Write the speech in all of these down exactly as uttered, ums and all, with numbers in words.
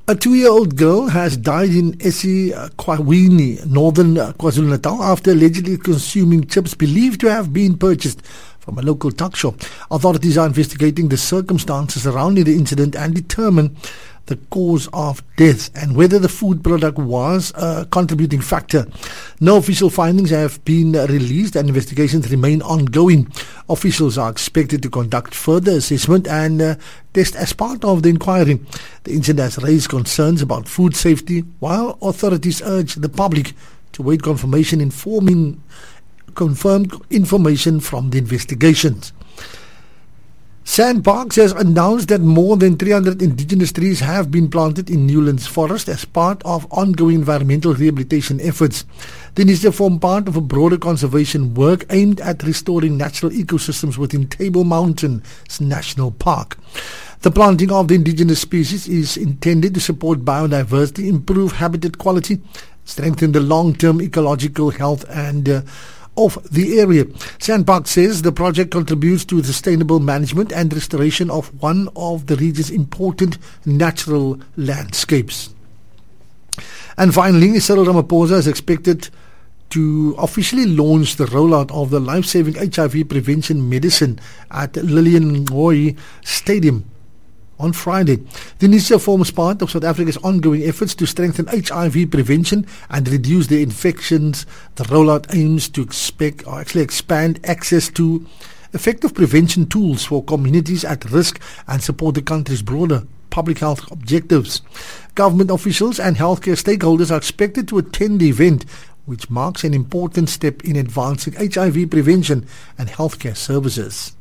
A two-year-old girl has died in eSequatawini, northern uh, KwaZulu-Natal, after allegedly consuming chips believed to have been purchased from a local tuck shop. Authorities are investigating the circumstances surrounding the incident and determine the cause of death and whether the food product was a contributing factor. No official findings have been released and investigations remain ongoing. Officials are expected to conduct further assessment and uh, test as part of the inquiry. The incident has raised concerns about food safety, while authorities urge the public to await confirmation informing confirmed information from the investigations. Sandparks has announced that more than three hundred indigenous trees have been planted in Newlands Forest as part of ongoing environmental rehabilitation efforts. The initiative forms part of a broader conservation work aimed at restoring natural ecosystems within Table Mountain National Park. The planting of the indigenous species is intended to support biodiversity, improve habitat quality, strengthen the long-term ecological health and uh, of the area. Sandpark says the project contributes to the sustainable management and restoration of one of the region's important natural landscapes. And finally, Cyril Ramaphosa is expected to officially launch the rollout of the life-saving H I V prevention medicine at Lillian Ngoyi Stadium on Friday. The initiative forms part of South Africa's ongoing efforts to strengthen H I V prevention and reduce the infections. The rollout aims to expect, or actually expand access to effective prevention tools for communities at risk and support the country's broader public health objectives. Government officials and healthcare stakeholders are expected to attend the event, which marks an important step in advancing H I V prevention and healthcare services.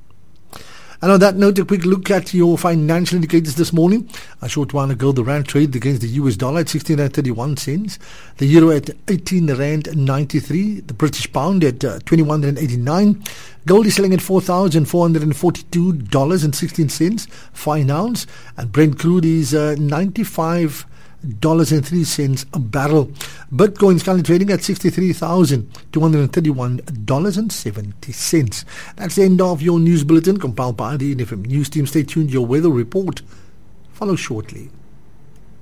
And on that note, a quick look at your financial indicators this morning. A short while ago, the rand traded against the U S dollar at sixteen rand thirty-one cents, the euro at eighteen rand ninety-three, the British pound at uh, twenty-one rand eighty-nine, gold is selling at four thousand four hundred forty-two dollars and sixteen cents, fine ounce, and Brent crude is uh, ninety-five dollars and three cents a barrel. Bitcoin is currently trading at sixty-three thousand two hundred thirty-one dollars and seventy cents. That's the end of your news bulletin compiled by the N F M News Team. Stay tuned. Your weather report follows shortly.